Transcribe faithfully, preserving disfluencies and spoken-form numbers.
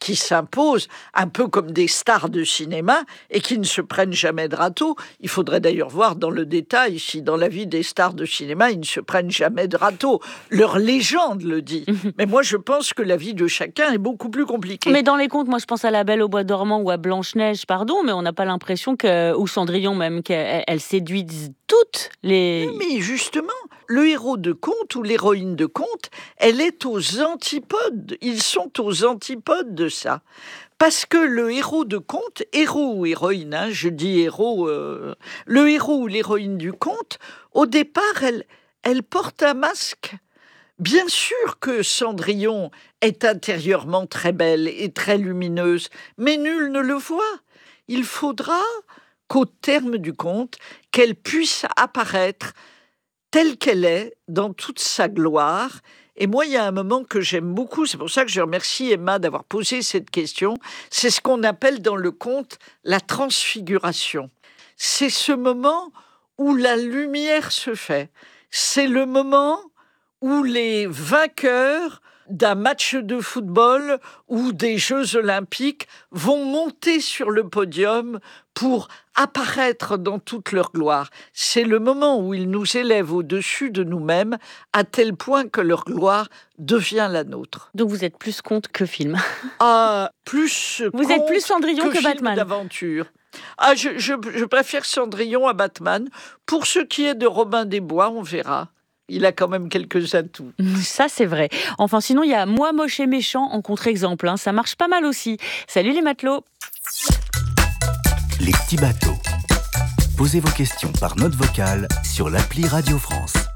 qui s'imposent un peu comme des stars de cinéma et qui ne se prennent jamais de râteau. Il faudrait d'ailleurs voir dans le détail si dans la vie des stars de cinéma, ils ne se prennent jamais de râteau. Leur légende le dit. Mais moi, je pense que la vie de chacun est beaucoup plus compliquée. Mais dans les contes, moi je pense à La Belle au bois dormant ou à Blanche-Neige, pardon, mais on n'a pas l'impression que, ou Cendrillon même, qu'elles séduisent toutes les... Mais justement, le héros de conte ou l'héroïne de conte, elle est aux antipodes. Ils sont aux antipodes de ça. Parce que le héros de conte, héros ou héroïne, hein, je dis héros, euh, le héros ou l'héroïne du conte, au départ, elle, elle porte un masque. Bien sûr que Cendrillon est intérieurement très belle et très lumineuse, mais nul ne le voit. Il faudra qu'au terme du conte, qu'elle puisse apparaître telle qu'elle est, dans toute sa gloire. Et moi, il y a un moment que j'aime beaucoup, c'est pour ça que je remercie Emma d'avoir posé cette question, c'est ce qu'on appelle dans le conte la transfiguration. C'est ce moment où la lumière se fait. C'est le moment où les vainqueurs d'un match de football ou des Jeux Olympiques vont monter sur le podium pour apparaître dans toute leur gloire. C'est le moment où ils nous élèvent au-dessus de nous-mêmes à tel point que leur gloire devient la nôtre. Donc vous êtes plus conte que film. Ah, plus Vous êtes plus Cendrillon que, que film Batman. D'aventure. Ah, je, je, je préfère Cendrillon à Batman. Pour ce qui est de Robin des Bois, on verra. Il a quand même quelques atouts. Ça, c'est vrai. Enfin, sinon, il y a Moi, moche et méchant en contre-exemple. Hein. Ça marche pas mal aussi. Salut les matelots. Les petits bateaux. Posez vos questions par note vocale sur l'appli Radio France.